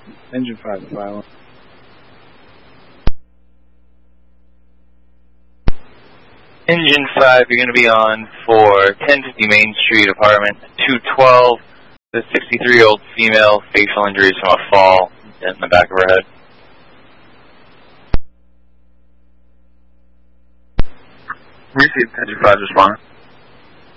Engine 5 to file. Engine 5, you're going to be on for 1050 Main Street, apartment 212. The 63-year-old female, facial injuries from a fall, dent in the back of her head. Received, Engine 5 respond.